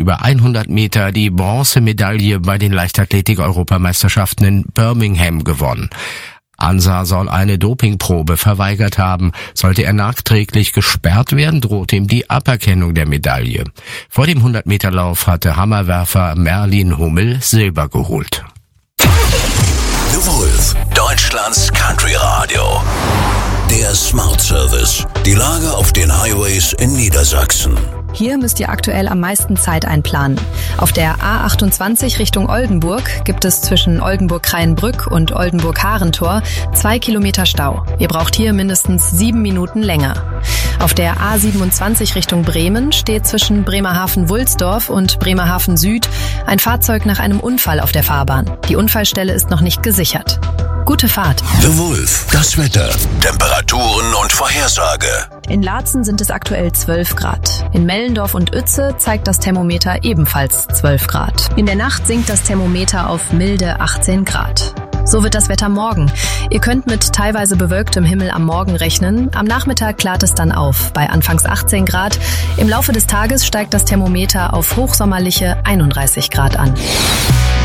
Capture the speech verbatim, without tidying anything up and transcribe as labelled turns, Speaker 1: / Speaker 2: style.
Speaker 1: The Wolf, Deutschlands Country Radio. Der Smart Service. Die Lage auf den Highways in Niedersachsen.
Speaker 2: Hier müsst ihr aktuell am meisten Zeit einplanen. Auf der A achtundzwanzig Richtung Oldenburg gibt es zwischen Oldenburg-Kreienbrück und Oldenburg-Harentor zwei Kilometer Stau. Ihr braucht hier mindestens sieben Minuten länger. Auf der A siebenundzwanzig Richtung Bremen steht zwischen Bremerhaven-Wulsdorf und Bremerhaven-Süd ein Fahrzeug nach einem Unfall auf der Fahrbahn. Die Unfallstelle ist noch nicht gesichert. Gute Fahrt.
Speaker 1: The Wolf, das Wetter, Temperaturen und Vorhersage.
Speaker 2: In Laatzen sind es aktuell zwölf Grad. In Mellendorf und Uetze zeigt das Thermometer ebenfalls zwölf Grad. In der Nacht sinkt das Thermometer auf milde achtzehn Grad. So wird das Wetter morgen. Ihr könnt mit teilweise bewölktem Himmel am Morgen rechnen. Am Nachmittag klart es dann auf, bei anfangs achtzehn Grad. Im Laufe des Tages steigt das Thermometer auf hochsommerliche einunddreißig Grad an.